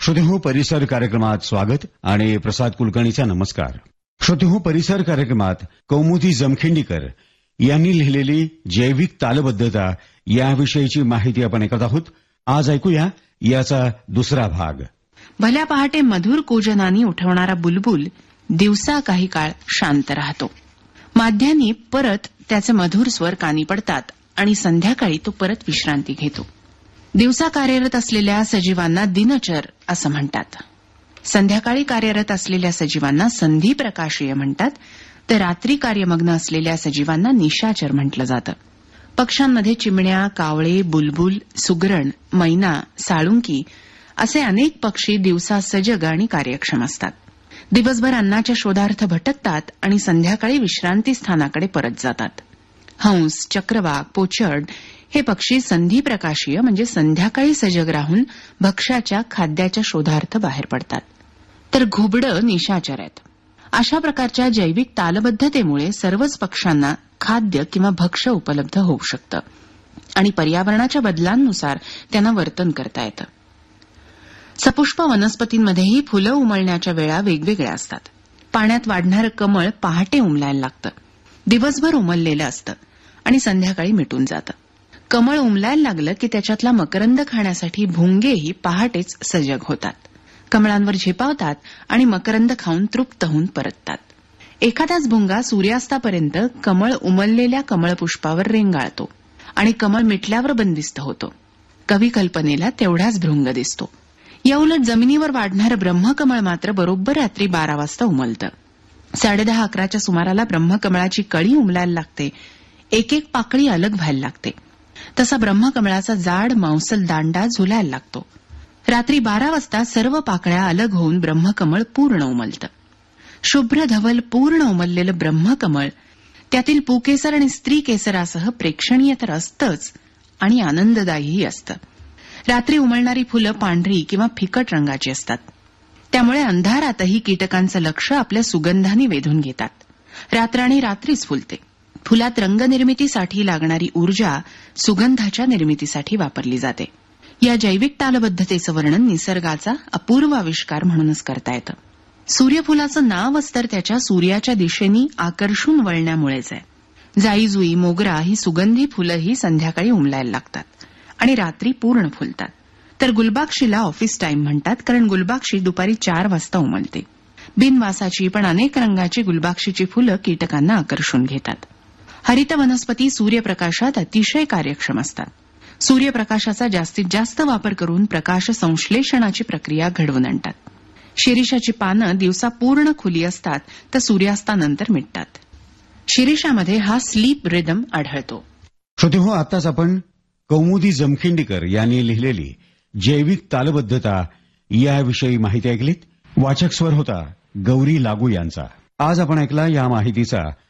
श्रोतेहो, परिसर कार्यक्रमात स्वागत आणि प्रसाद कुलकर्णीचा नमस्कार. श्रोतेहो, परिसर कार्यक्रमात कौमुदी जमखिंडीकर यांनी लिहिलेली जैविक तालबद्धता याविषयीची माहिती आपण ऐकत आहोत. आज ऐकूया याचा दुसरा भाग. भल्या पहाटे मधुर कूजनानी उठवणारा बुलबुल दिवसा काही काळ शांत राहतो. माध्यानी परत त्याचे मधुर स्वर कानी पडतात आणि संध्याकाळी तो परत विश्रांती घेतो. दिवसा कार्यरत असलेल्या सजीवांना दिनचर असं म्हणतात. संध्याकाळी कार्यरत असलेल्या सजीवांना संधी प्रकाशीय म्हणतात, तर रात्री कार्यमग्न असलेल्या सजीवांना निशाचर म्हटलं जातं. पक्ष्यांमध्ये चिमण्या, कावळे, बुलबुल, सुगरण, मैना, साळुंकी असे अनेक पक्षी दिवसा सजग आणि कार्यक्षम असतात. दिवसभर अन्नाच्या शोधार्थ भटकतात आणि संध्याकाळी विश्रांती स्थानाकडे परत जातात. हंस, चक्रवाक, पोचर्ड हे पक्षी संधी प्रकाशीय म्हणजे संध्याकाळी सजग राहून भक्ष्याच्या खाद्याच्या शोधार्थ बाहेर पडतात. तर घुबडं निशाचर आहेत. अशा प्रकारच्या जैविक तालबद्धतेमुळे सर्वच पक्ष्यांना खाद्य किंवा भक्ष्य उपलब्ध होऊ शकतं आणि पर्यावरणाच्या बदलांनुसार त्यांना वर्तन करता येतं. सपुष्प वनस्पतींमध्येही फुलं उमलण्याच्या वेळा वेगवेगळ्या असतात. पाण्यात वाढणारं कमळ पहाटे उमलायला लागतं. दिवसभर उमललेलं असतं आणि संध्याकाळी मिटून जातं. कमळ उमलायला लागलं की त्याच्यातला मकरंद खाण्यासाठी भुंगेही पहाटेच सजग होतात. कमळांवर झेपावतात आणि मकरंद खाऊन तृप्त होऊन परततात. एखादाच भुंगा सूर्यास्तापर्यंत कमळ उमललेल्या कमळपुष्पावर रेंगाळतो आणि कमळ मिटल्यावर बंदिस्त होतो. कवी कल्पनेला तेवढाच भृंग दिसतो. याउलट जमिनीवर वाढणारं ब्रह्मकमळ मात्र बरोबर रात्री 12 वाजता उमलतं. 10:30-11च्या सुमाराला ब्रह्मकमळाची कळी उमलायला लागते. एक एक पाकळी अलग व्हायला लागते. तसा ब्रह्मकमळाचा जाड मांसल दांडा झुलायला लागतो. रात्री 12 वाजता सर्व पाकळ्या अलग होऊन ब्रह्मकमळ पूर्ण उमलतं. शुभ्र धवल पूर्ण उमललेलं ब्रह्मकमळ त्यातील पुकेसर आणि स्त्री केसरासह प्रेक्षणीय तर असतंच आणि आनंददायीही असतं. रात्री उमलणारी फुलं पांढरी किंवा फिकट रंगाची असतात. त्यामुळे अंधारातही कीटकांचं लक्ष आपल्या सुगंधाने वेधून घेतात. रात्राणी रात्रीच फुलते. फुलात रंगनिर्मितीसाठी लागणारी ऊर्जा सुगंधाच्या निर्मितीसाठी वापरली जाते. या जैविक तालबद्धतेचं वर्णन निसर्गाचा अपूर्व आविष्कार म्हणूनच करता येतं. सूर्यफुलाचं नावच तर त्याच्या सूर्याच्या दिशेने आकर्षून वळण्यामुळेच आहे. जाईजुई, मोगरा ही सुगंधी फुलंही संध्याकाळी उमलायला लागतात आणि रात्री पूर्ण फुलतात. तर गुलबाक्षीला ऑफिस टाइम म्हणतात, कारण गुलबाक्षी दुपारी 4 वाजता उमलते. बिनवासाची पण अनेक रंगाची गुलबाक्षीची फुलं कीटकांना आकर्षून घेतात. हरित वनस्पती सूर्यप्रकाशात अतिशय कार्यक्षम असतात. सूर्यप्रकाशाचा जास्तीत जास्त वापर करून प्रकाश संश्लेषणाची प्रक्रिया घडवून आणतात. शिरीषाची पानं दिवसा पूर्ण खुली असतात तर सूर्यास्तानंतर मिटतात. शिरीषामध्ये हा स्लीप रिदम आढळतो. श्रोतेहो, आताच आपण कौमुदी जमखिंडीकर यांनी लिहिलेली जैविक तालबद्धता याविषयी माहिती ऐकलीत. वाचक स्वर होता गौरी लागू यांचा. आज आपण ऐकला या माहितीचा